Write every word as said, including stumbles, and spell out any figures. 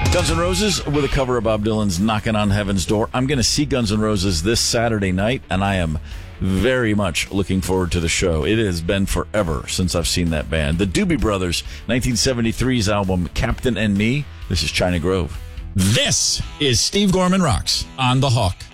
Guns N' Roses with a cover of Bob Dylan's Knocking on Heaven's Door. I'm going to see Guns N' Roses this Saturday night, and I am very much looking forward to the show. It has been forever since I've seen that band. The Doobie Brothers, nineteen seventy-three's album Captain and Me. This is China Grove. This is Steve Gorman Rocks on The Hawk.